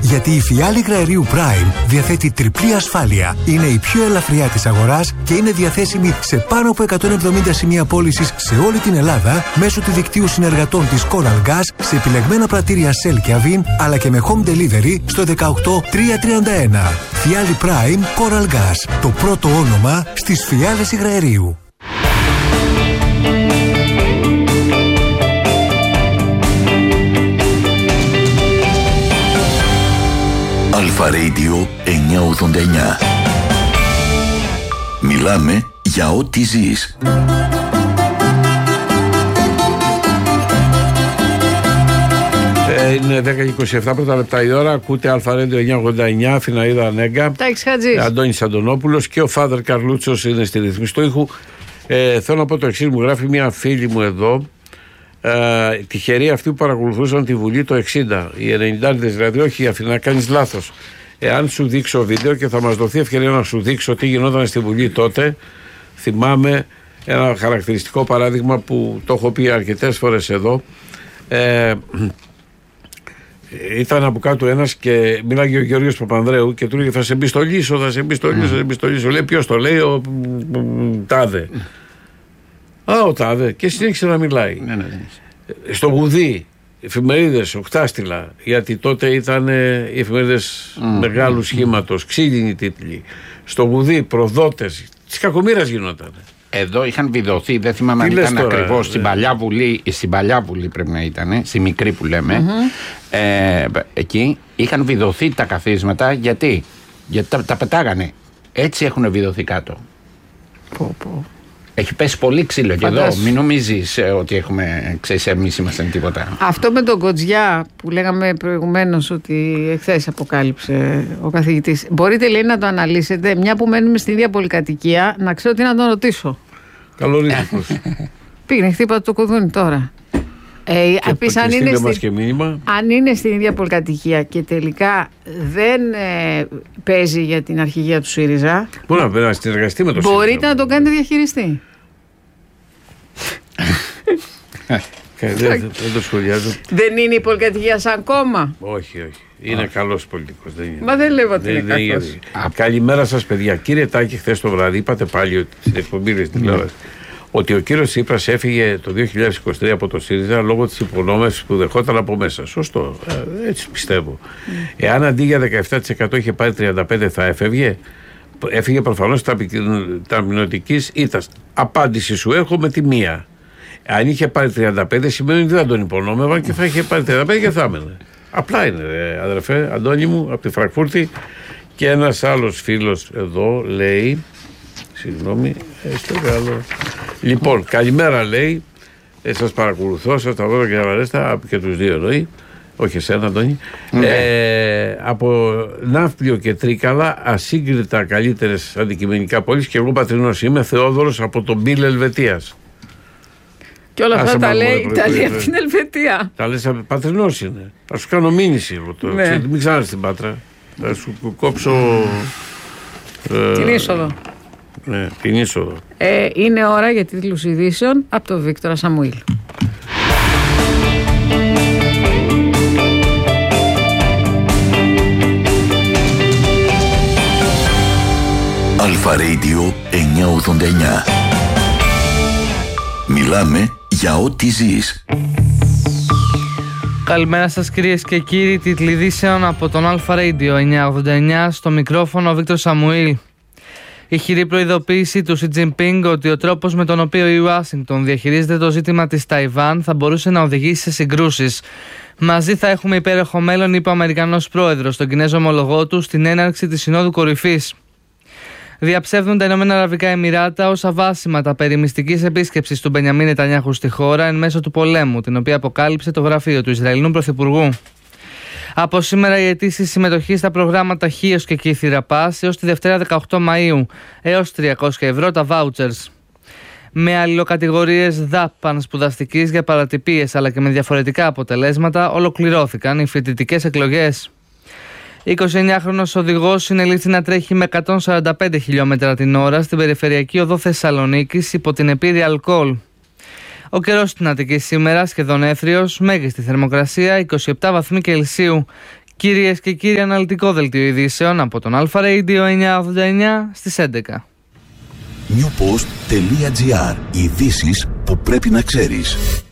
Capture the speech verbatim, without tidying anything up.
Γιατί η φιάλη γραερίου Prime διαθέτει τριπλή ασφάλεια. Είναι η πιο ελαφριά της αγοράς και είναι διαθέσιμη σε πάνω από εκατόν εβδομήντα σημεία πώλησης σε όλη την Ελλάδα μέσω του δικτύου συνεργατών της Coral Gas σε επιλεγμένα πρατήρια Shell και Avin, αλλά και με home delivery στο δεκαοκτώ τριακόσια τριάντα ένα. Φιάλη Prime Coral Gas. Το πρώτο όνομα στις φιάλες υγραερίου. Αλφα Radio εννιακόσια ογδόντα εννιά. Μιλάμε για ό,τι ζεις. Είναι δέκα και είκοσι επτά πρώτα λεπτά η ώρα. Ακούτε Αλφα Radio εννιακόσια ογδόντα εννιά. Φιναίδα Νέγκα, Τάκης Χατζής, Αντώνης Αντωνόπουλος και ο Φάδερ Καρλούτσος είναι στη ρυθμίση του ήχου. Ε, θέλω να πω το εξής, μου γράφει μια φίλη μου εδώ. Ε, τυχεροί αυτοί που παρακολουθούσαν τη Βουλή το εξήντα, οι ενενηντάριδες δηλαδή, όχι Αθηνά, κάνεις λάθος. Εάν σου δείξω βίντεο και θα μας δοθεί ευκαιρία να σου δείξω τι γινόταν στη Βουλή τότε, θυμάμαι ένα χαρακτηριστικό παράδειγμα που το έχω πει αρκετές φορές εδώ. Ε, ήταν από κάτω ένας και μίλαγε ο Γεώργιος Παπανδρέου και του λέγε θα σε εμπιστολίσω, θα σε εμπιστολίσω, θα σε εμπιστολίσω. Λέει ποιος το λέει, ο Τάδε. Α, ο Τάδε, και συνέχισε να μιλάει. Ναι, ναι, ναι. Στο Γουδί, εφημερίδες, οκτάστηλα, γιατί τότε ήταν οι εφημερίδες mm. μεγάλου σχήματος, ξύλινοι τίτλοι. Στο Γουδί, προδότες, της κακομοίρας γινόταν. Εδώ είχαν βιδωθεί, δεν θυμάμαι αν ήταν ακριβώς στην παλιά Βουλή, στην παλιά Βουλή πρέπει να ήταν, στη μικρή που λέμε. Mm-hmm. Ε, εκεί είχαν βιδωθεί τα καθίσματα, γιατί, γιατί τα, τα πετάγανε. Έτσι έχουν βιδωθεί κάτω. Πω, πω. Έχει πέσει πολύ ξύλο και εδώ. Μην νομίζεις ότι έχουμε, ξέρεις, εμείς είμαστε τίποτα. Αυτό με τον Κοτζιά που λέγαμε προηγουμένως ότι εχθές αποκάλυψε ο καθηγητής. Μπορείτε, λέει, να το αναλύσετε, μια που μένουμε στην ίδια πολυκατοικία, να ξέρω τι να τον ρωτήσω. Καλό ρίσκος. Πήγαινε, χτύπα το κουδούνι τώρα. Ε, επίσης, αν, είναι στη... αν είναι στην ίδια πολυκατοικία και τελικά δεν ε, παίζει για την αρχηγία του ΣΥΡΙΖΑ, μπορεί να, να συνεργαστεί με το ΣΥΡΙΖΑ. Μπορείτε ΣΥΡΙΖΑ. να τον κάνετε διαχειριστή. δεν, δεν το σχολιάζω. Δεν είναι η πολυκατοικία σαν κόμμα. Όχι, όχι. Είναι ah. καλός πολιτικός. Δεν είναι. Μα δεν λέω ότι είναι καλός. Καλημέρα σας, παιδιά. Κύριε Τάκη, χθες το βράδυ είπατε πάλι ότι στην εκπομπή στην τηλεόραση ότι ο κύριος Τσίπρας έφυγε το δύο χιλιάδες είκοσι τρία από το ΣΥΡΙΖΑ λόγω της υπονόμευσης που δεχόταν από μέσα. Σωστό. Ε, έτσι πιστεύω. Mm. Εάν αντί για δεκαεπτά τοις εκατό είχε πάρει τριάντα πέντε τοις εκατό θα έφευγε. Έφυγε προφανώς τα μηνωτικής ήττας. Απάντηση σου έχω με τη μία. Αν είχε πάρει τριάντα πέντε σημαίνει ότι δεν τον υπονόμευαν και θα είχε πάρει τριάντα πέντε και θα έμενε. Απλά είναι, ρε, αδερφέ, Αντώνη μου, από τη Φραγκφούρτη. Και ένας άλλος φίλος εδώ λέει. Συγγνώμη, έστω καλό. Λοιπόν, καλημέρα λέει. Ε, σας παρακολουθώ, σας τα δω και αρέστα και τους δύο εννοεί. Όχι εσένα, Αντώνη. Mm. Ε, από Ναύπλιο και Τρίκαλα, ασύγκριτα καλύτερες αντικειμενικά πόλεις. Και εγώ πατρινός είμαι, Θεόδωρος από τον Μπιλ Ελβετίας. Και όλα αυτά τα λέει, τα λέει από την Ελβετία. Τα λες, πατρινός είναι. Θα σου κάνω μήνυση. Ναι. Μην ξανάρθεις στην Πάτρα. Θα σου κόψω. Την ε, είσοδο. Ναι, την είσοδο. Ε, είναι ώρα για τίτλους ειδήσεων από τον Βίκτορα Σαμουήλ. Αλφα Radio εννιακόσια ογδόντα εννιά. Μιλάμε για ό,τι ζεις. Καλημέρα σας κυρίες και κύριοι, τίτλοι ειδήσεων από τον Αλφα Radio εννιακόσια ογδόντα εννιά, στο μικρόφωνο ο Βίκτορ Σαμουήλ. Ηχηρή προειδοποίηση του Σι Τζινπίνγκ ότι ο τρόπος με τον οποίο η Ουάσιγκτον διαχειρίζεται το ζήτημα της Ταϊβάν θα μπορούσε να οδηγήσει σε συγκρούσεις. Μαζί θα έχουμε υπέροχο μέλλον, είπε ο Αμερικανός πρόεδρος στον Κινέζο ομολογό του στην έναρξη της Συνόδου Κορυφής. Διαψεύδουν τα Ηνωμένα Αραβικά Εμιράτα ως αβάσιματα περί μυστικής επίσκεψης του Μπενιαμίν Νετανιάχου στη χώρα εν μέσω του πολέμου, την οποία αποκάλυψε το γραφείο του Ισραηλινού Πρωθυπουργού. Από σήμερα οι αιτήσεις συμμετοχής στα προγράμματα Χίος και Κύθυρα Πας έως τη Δευτέρα δεκαοκτώ Μαΐου έως τριακόσια ευρώ τα vouchers. Με αλληλοκατηγορίες δάπαν σπουδαστικής για παρατυπίες αλλά και με διαφορετικά αποτελέσματα ολοκληρώθηκαν οι φοιτητικές εκλογές. εικοσιεννιάχρονος οδηγός συνελήφθη να τρέχει με εκατόν σαράντα πέντε χιλιόμετρα την ώρα στην περιφερειακή οδό Θεσσαλονίκης υπό την επίρρεια αλκοόλ. Ο καιρός στην Αττική σήμερα σχεδόν έθριος, μέγιστη θερμοκρασία είκοσι επτά βαθμοί Κελσίου Κυρίες και κύριοι, αναλυτικό δελτίο ειδήσεων από τον Αλφα Radio εννιακόσια ογδόντα εννιά στις έντεκα. newpost.gr. Ειδήσεις που πρέπει να ξέρεις.